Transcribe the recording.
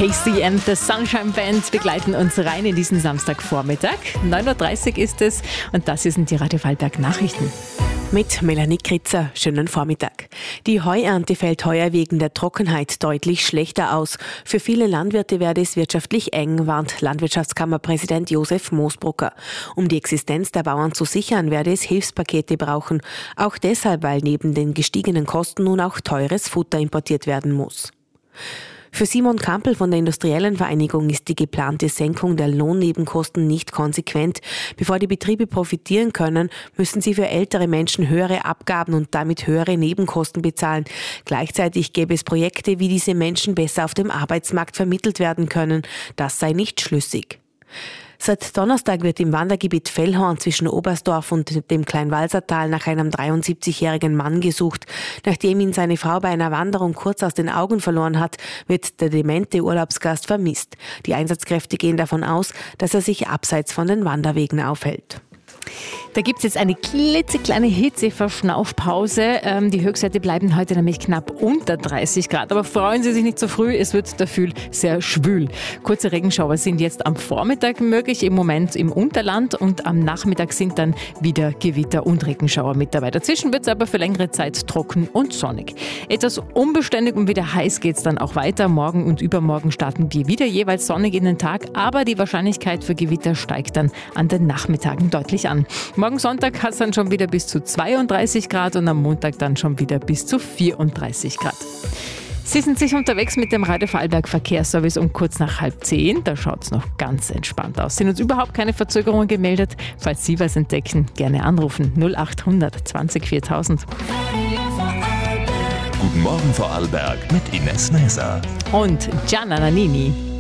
Casey and the Sunshine Band begleiten uns rein in diesen Samstagvormittag. 9.30 Uhr ist es und das hier sind die Radio Vorarlberg Nachrichten. Mit Melanie Kritzer. Schönen Vormittag. Die Heuernte fällt heuer wegen der Trockenheit deutlich schlechter aus. Für viele Landwirte werde es wirtschaftlich eng, warnt Landwirtschaftskammerpräsident Josef Moosbrucker. Um die Existenz der Bauern zu sichern, werde es Hilfspakete brauchen. Auch deshalb, weil neben den gestiegenen Kosten nun auch teures Futter importiert werden muss. Für Simon Kampel von der Industriellen Vereinigung ist die geplante Senkung der Lohnnebenkosten nicht konsequent. Bevor die Betriebe profitieren können, müssen sie für ältere Menschen höhere Abgaben und damit höhere Nebenkosten bezahlen. Gleichzeitig gäbe es Projekte, wie diese Menschen besser auf dem Arbeitsmarkt vermittelt werden können. Das sei nicht schlüssig. Seit Donnerstag wird im Wandergebiet Fellhorn zwischen Oberstdorf und dem Kleinwalsertal nach einem 73-jährigen Mann gesucht. Nachdem ihn seine Frau bei einer Wanderung kurz aus den Augen verloren hat, wird der demente Urlaubsgast vermisst. Die Einsatzkräfte gehen davon aus, dass er sich abseits von den Wanderwegen aufhält. Da gibt es jetzt eine klitzekleine Hitzeverschnaufpause. Die Höchstwerte bleiben heute nämlich knapp unter 30 Grad. Aber freuen Sie sich nicht so früh, es wird dafür sehr schwül. Kurze Regenschauer sind jetzt am Vormittag möglich, im Moment im Unterland. Und am Nachmittag sind dann wieder Gewitter und Regenschauer mit dabei. Dazwischen wird es aber für längere Zeit trocken und sonnig. Etwas unbeständig und wieder heiß geht es dann auch weiter. Morgen und übermorgen starten wir wieder jeweils sonnig in den Tag. Aber die Wahrscheinlichkeit für Gewitter steigt dann an den Nachmittagen deutlich an. Morgen Sonntag hat es dann schon wieder bis zu 32 Grad und am Montag dann schon wieder bis zu 34 Grad. Sie sind sich unterwegs mit dem Radio Vorarlberg Verkehrsservice um kurz nach 9:30. Da schaut es noch ganz entspannt aus. Sind uns überhaupt keine Verzögerungen gemeldet? Falls Sie was entdecken, gerne anrufen. 0800 20 4000. Guten Morgen Vorarlberg mit Ines Näser. Und Gianna Nannini.